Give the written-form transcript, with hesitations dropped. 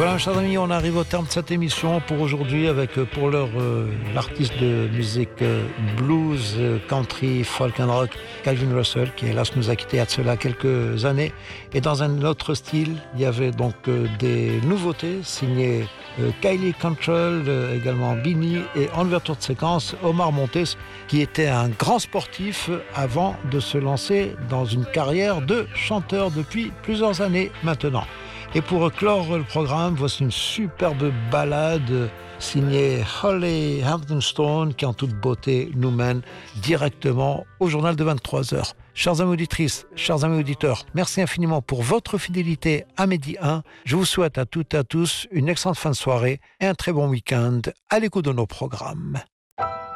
voilà, chers amis, on arrive au terme de cette émission pour aujourd'hui avec pour l'heure l'artiste de musique blues, country, folk and rock, Calvin Russell, qui hélas nous a quittés il y a de cela quelques années. Et dans un autre style, il y avait donc des nouveautés signées Kylie Cantrell, également Bini, et en ouverture de séquence, Omar Montes, qui était un grand sportif avant de se lancer dans une carrière de chanteur depuis plusieurs années maintenant. Et pour clore le programme, voici une superbe ballade signée Holly Hampton-Stone qui en toute beauté nous mène directement au journal de 23h. Chers amis auditrices, chers amis auditeurs, merci infiniment pour votre fidélité à Midi 1. Je vous souhaite à toutes et à tous une excellente fin de soirée et un très bon week-end à l'écoute de nos programmes.